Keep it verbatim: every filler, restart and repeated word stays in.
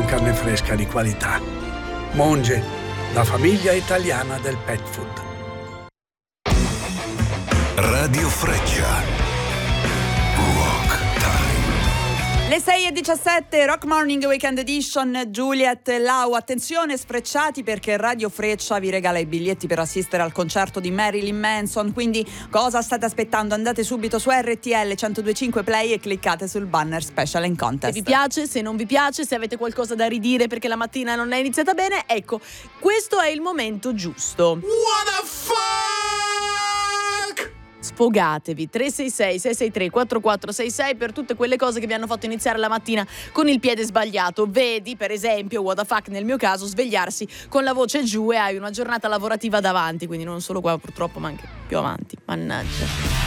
carne fresca di qualità. Monge, la famiglia italiana del pet food. Radio Freccia. Le sei e diciassette, Rock Morning Weekend Edition, Juliet Lau. Attenzione sfrecciati, perché Radio Freccia vi regala i biglietti per assistere al concerto di Marilyn Manson, quindi cosa state aspettando? Andate subito su R T L centodue e cinque Play e cliccate sul banner Special and Contest. Se vi piace, se non vi piace, se avete qualcosa da ridire perché la mattina non è iniziata bene, ecco, questo è il momento giusto. What the fuck? Sfogatevi. Tre sei sei sei sei tre quattro quattro sei sei per tutte quelle cose che vi hanno fatto iniziare la mattina con il piede sbagliato. Vedi, per esempio, what the fuck nel mio caso, svegliarsi con la voce giù e hai una giornata lavorativa davanti, quindi non solo qua purtroppo ma anche più avanti. Mannaggia.